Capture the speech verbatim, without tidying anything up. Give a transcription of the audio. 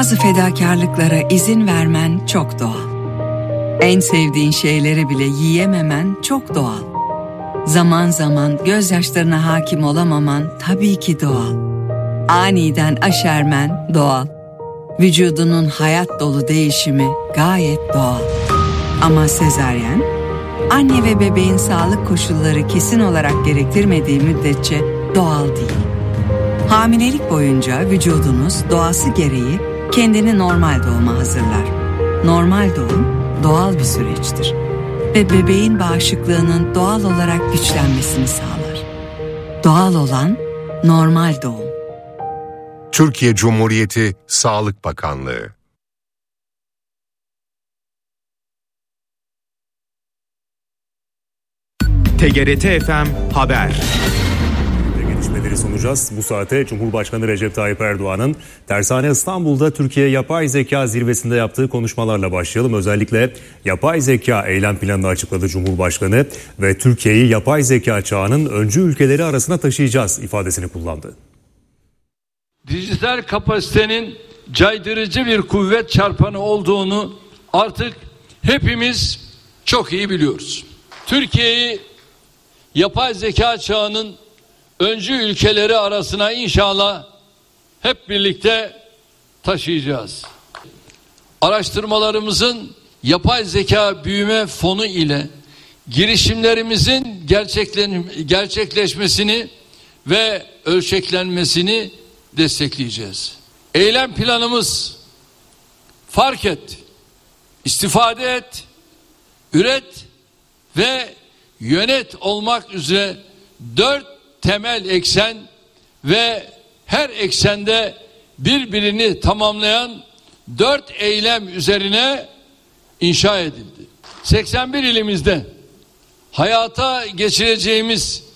Bazı fedakarlıklara izin vermen çok doğal. En sevdiğin şeyleri bile yiyememen çok doğal. Zaman zaman gözyaşlarına hakim olamaman tabii ki doğal. Aniden aşermen doğal. Vücudunun hayat dolu değişimi gayet doğal. Ama sezaryen, anne ve bebeğin sağlık koşulları kesin olarak gerektirmediği müddetçe doğal değil. Hamilelik boyunca vücudunuz doğası gereği kendini normal doğuma hazırlar. Normal doğum doğal bir süreçtir ve bebeğin bağışıklığının doğal olarak güçlenmesini sağlar. Doğal olan normal doğum. Türkiye Cumhuriyeti Sağlık Bakanlığı. T G R T F M Haber. Gelişmeleri sunacağız. Bu saate Cumhurbaşkanı Recep Tayyip Erdoğan'ın Tersane İstanbul'da Türkiye Yapay Zeka Zirvesi'nde yaptığı konuşmalarla başlayalım. Özellikle yapay zeka eylem planını açıkladı Cumhurbaşkanı ve Türkiye'yi yapay zeka çağının öncü ülkeleri arasına taşıyacağız ifadesini kullandı. Dijital kapasitenin caydırıcı bir kuvvet çarpanı olduğunu artık hepimiz çok iyi biliyoruz. Türkiye'yi yapay zeka çağının öncü ülkeleri arasına inşallah hep birlikte taşıyacağız. Araştırmalarımızın yapay zeka büyüme fonu ile girişimlerimizin gerçekleşmesini ve ölçeklenmesini destekleyeceğiz. Eylem planımız fark et, istifade et, üret ve yönet olmak üzere dört temel eksen ve her eksende birbirini tamamlayan dört eylem üzerine inşa edildi. seksen bir ilimizde hayata geçireceğimiz